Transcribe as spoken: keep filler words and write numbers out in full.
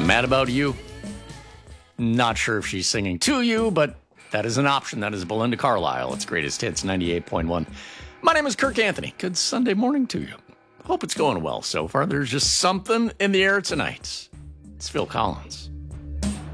Mad About You. Not sure if she's singing to you, but that is an option. That is Belinda Carlisle. It's Greatest Hits ninety-eight point one. My name is Kirk Anthony. Good Sunday morning to you. Hope it's going well so far. There's just something in the air tonight. It's Phil Collins.